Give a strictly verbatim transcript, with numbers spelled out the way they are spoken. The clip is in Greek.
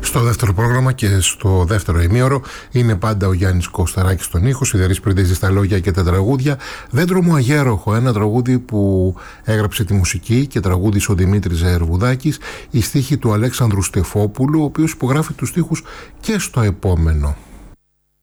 Στο δεύτερο πρόγραμμα και στο δεύτερο ημίωρο είναι πάντα ο Γιάννης Κωσταράκης στον ήχο, Σιδερής Πριντέζης στα λόγια και τα τραγούδια. Δέντρο μου αγέροχο, ένα τραγούδι που έγραψε τη μουσική και τραγούδισε ο Δημήτρης Ζαερβουδάκης, η στίχη του Αλέξανδρου Στεφόπουλου, ο οποίος υπογράφει τους στίχους και στο επόμενο.